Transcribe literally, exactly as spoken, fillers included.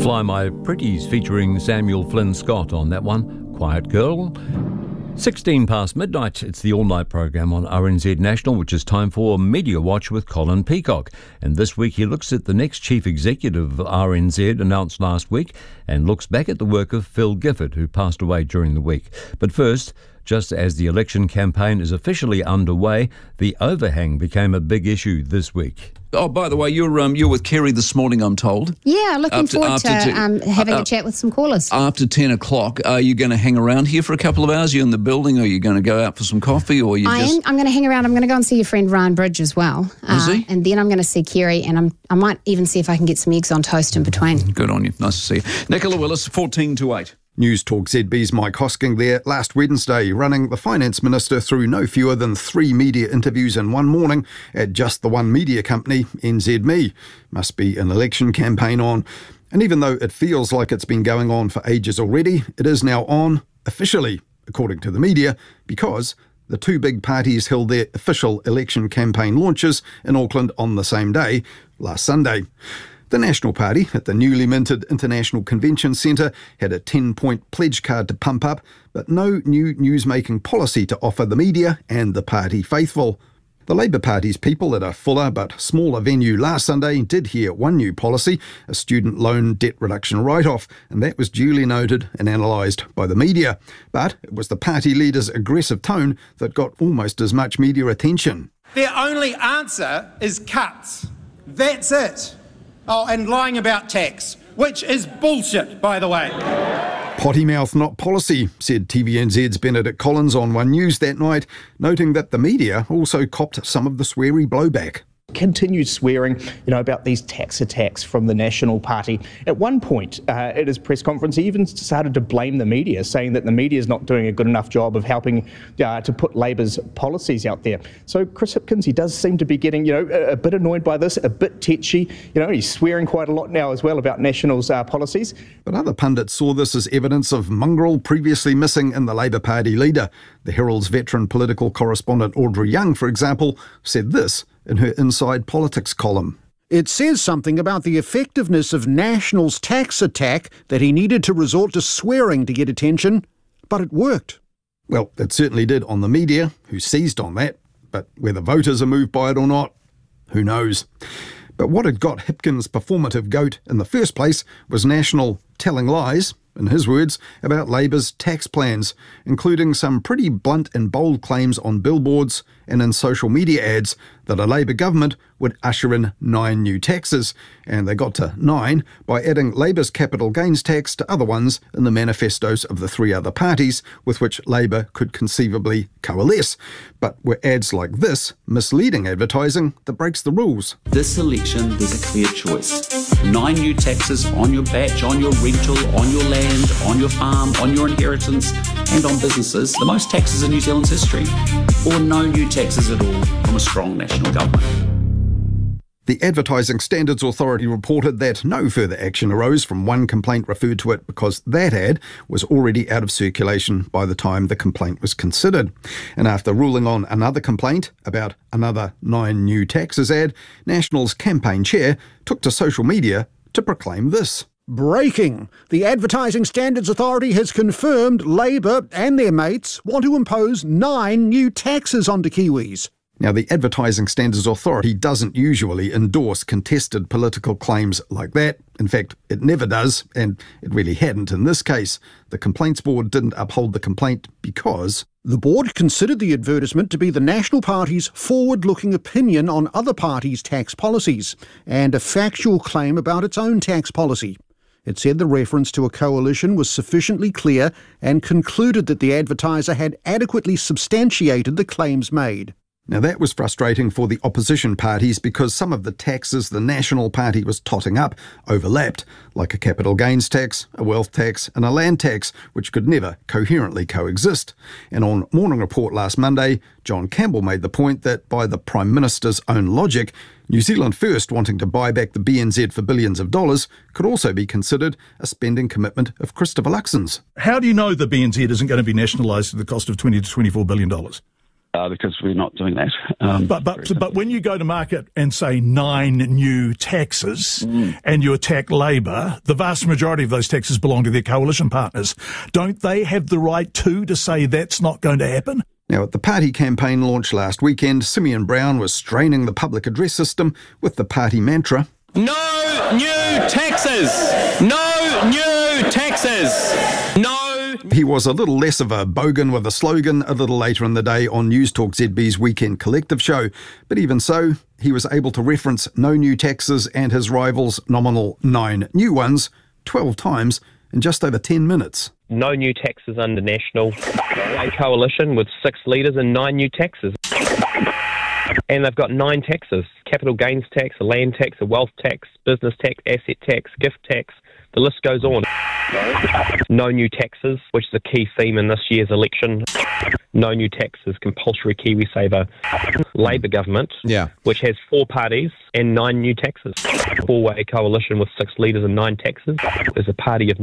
Fly My Pretties featuring Samuel Flynn Scott on that one. Quiet Girl. sixteen past midnight, it's the all-night program on R N Z National, which is time for Media Watch with Colin Peacock. And this week he looks at the next chief executive of R N Z, announced last week, and looks back at the work of Phil Gifford, who passed away during the week. But first, just as the election campaign is officially underway, the overhang became a big issue this week. Oh, by the way, you're um, you're with Kerry this morning, I'm told. Yeah, looking After- forward after to t- um, having uh, a chat with some callers. After ten o'clock, are you going to hang around here for a couple of hours? Are you in the building? Or are you going to go out for some coffee? Or are you I just... am. I'm going to hang around. I'm going to go and see your friend Ryan Bridge as well. Is he? And then I'm going to see Kerry, and I'm, I might even see if I can get some eggs on toast in between. Good on you. Nice to see you. Nicola Willis, fourteen to eight. News Talk Z B's Mike Hosking there last Wednesday, running the Finance Minister through no fewer than three media interviews in one morning at just the one media company, N Z M E. Must be an election campaign on. And even though it feels like it's been going on for ages already, it is now on officially, according to the media, because the two big parties held their official election campaign launches in Auckland on the same day, last Sunday. The National Party at the newly minted International Convention Centre had a ten-point pledge card to pump up, but no new news-making policy to offer the media and the party faithful. The Labour Party's people at a fuller but smaller venue last Sunday did hear one new policy, a student loan debt reduction write-off, and that was duly noted and analysed by the media. But it was the party leader's aggressive tone that got almost as much media attention. Their only answer is cuts. That's it. Oh, and lying about tax, which is bullshit, by the way. Potty mouth, not policy, said T V N Z's Benedict Collins on One News that night, noting that the media also copped some of the sweary blowback. Continued swearing, you know, about these tax attacks from the National Party. At one point, uh, at his press conference, he even started to blame the media, saying that the media is not doing a good enough job of helping uh, to put Labour's policies out there. So Chris Hipkins, he does seem to be getting, you know, a, a bit annoyed by this, a bit tetchy. You know, he's swearing quite a lot now as well about National's uh, policies. But other pundits saw this as evidence of mongrel previously missing in the Labour Party leader. The Herald's veteran political correspondent Audrey Young, for example, said this in her Inside Politics column. It says something about the effectiveness of National's tax attack that he needed to resort to swearing to get attention, but it worked. Well, it certainly did on the media, who seized on that, but whether voters are moved by it or not, who knows. But what had got Hipkins' performative goat in the first place was National telling lies, in his words, about Labour's tax plans, including some pretty blunt and bold claims on billboards and in social media ads that a Labour government would usher in nine new taxes, and they got to nine by adding Labour's capital gains tax to other ones in the manifestos of the three other parties with which Labour could conceivably coalesce. But were ads like this misleading advertising that breaks the rules? This election, there's a clear choice. Nine new taxes on your batch, on your rental, on your land, on your farm, on your inheritance, and on businesses, the most taxes in New Zealand's history, or no new taxes at all from a strong national government. The Advertising Standards Authority reported that no further action arose from one complaint referred to it because that ad was already out of circulation by the time the complaint was considered. And after ruling on another complaint about another nine new taxes ad, National's campaign chair took to social media to proclaim this. Breaking! The Advertising Standards Authority has confirmed Labour and their mates want to impose nine new taxes onto Kiwis. Now, the Advertising Standards Authority doesn't usually endorse contested political claims like that. In fact, it never does, and it really hadn't in this case. The Complaints Board didn't uphold the complaint because the board considered the advertisement to be the National Party's forward-looking opinion on other parties' tax policies and a factual claim about its own tax policy. It said the reference to a coalition was sufficiently clear and concluded that the advertiser had adequately substantiated the claims made. Now, that was frustrating for the opposition parties because some of the taxes the National Party was totting up overlapped, like a capital gains tax, a wealth tax and a land tax, which could never coherently coexist. And on Morning Report last Monday, John Campbell made the point that by the Prime Minister's own logic, New Zealand First wanting to buy back the B N Z for billions of dollars could also be considered a spending commitment of Christopher Luxon's. How do you know the B N Z isn't going to be nationalised at the cost of twenty to twenty-four billion dollars? Uh, uh, because we're not doing that. Um, but but but when you go to market and say nine new taxes mm. and you attack Labor, the vast majority of those taxes belong to their coalition partners. Don't they have the right too to say that's not going to happen? Now, at the party campaign launch last weekend, Simeon Brown was straining the public address system with the party mantra, "No new taxes! No new taxes! No..." He was a little less of a bogan with a slogan a little later in the day on News Talk Z B's Weekend Collective show. But even so, he was able to reference no new taxes and his rival's nominal nine new ones twelve times in just over ten minutes. No new taxes under National, a coalition with six leaders and nine new taxes. And they've got nine taxes: capital gains tax, a land tax, a wealth tax, business tax, asset tax, gift tax. The list goes on. No new taxes, which is a key theme in this year's election. No new taxes, compulsory KiwiSaver. Labor government, yeah. which has four parties and nine new taxes. Four-way coalition with six leaders and nine taxes is a party of